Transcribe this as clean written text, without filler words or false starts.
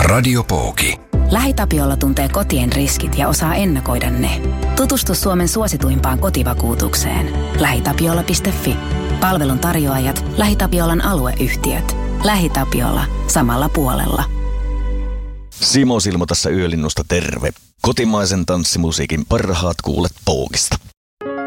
Radio Pooki. LähiTapiola tuntee kotien riskit ja osaa ennakoida ne. Tutustu Suomen suosituimpaan kotivakuutukseen. LähiTapiola.fi. Palvelun tarjoajat, LähiTapiolan alueyhtiöt. LähiTapiola. Samalla puolella. Simo Silmo tässä Yölinnusta, terve. Kotimaisen tanssimusiikin parhaat kuulet Pookista.